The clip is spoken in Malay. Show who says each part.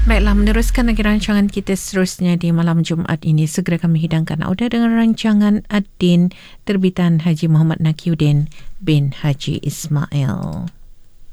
Speaker 1: Baiklah, meneruskan lagi rancangan kita seterusnya di malam Jumaat ini. Segera kami hidangkan audio dengan rancangan Ad-Din terbitan Haji Muhammad Nakiuddin bin Haji Ismail.